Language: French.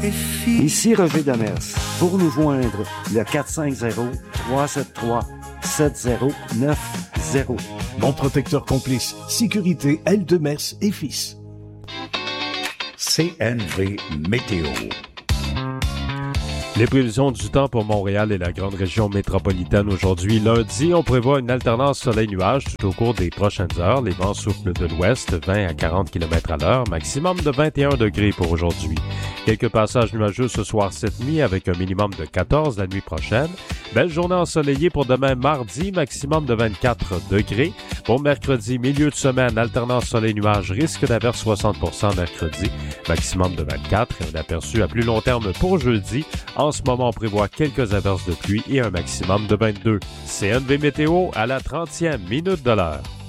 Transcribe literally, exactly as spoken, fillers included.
Ici Roger Demers. Pour nous joindre, le quatre cinq zéro, trois sept trois, sept zéro neuf zéro. Mon protecteur complice, sécurité L. Demers et Fils. C N V Météo. Les prévisions du temps pour Montréal et la grande région métropolitaine aujourd'hui. Lundi, on prévoit une alternance soleil-nuage tout au cours des prochaines heures. Les vents soufflent de l'ouest, vingt à quarante kilomètres à l'heure, maximum de vingt et un degrés pour aujourd'hui. Quelques passages nuageux ce soir cette nuit avec un minimum de quatorze la nuit prochaine. Belle journée ensoleillée pour demain mardi, maximum de vingt-quatre degrés. Pour mercredi, milieu de semaine, alternance soleil-nuage, risque d'averse soixante pour cent mercredi, maximum de vingt-quatre. Et un aperçu à plus long terme pour jeudi. En ce moment, on prévoit quelques averses de pluie et un maximum de vingt-deux. C N V Météo à la trentième minute de l'heure.